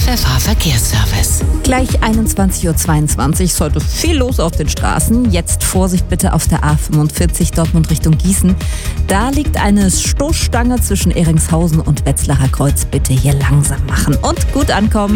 FFH Verkehrsservice. Gleich 21:22 Uhr ist heute viel los auf den Straßen. Jetzt Vorsicht bitte auf der A45 Dortmund Richtung Gießen. Da liegt eine Stoßstange zwischen Ehringshausen und Wetzlarer Kreuz. Bitte hier langsam machen und gut ankommen.